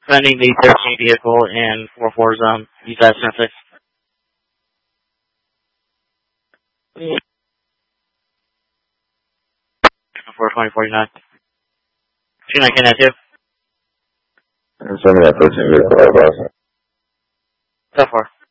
Finding the 13 vehicle in 4-4 zone. Use that 6. 4-20-49. 2-9 can that too. Send me that 13 vehicle, Boston. So far.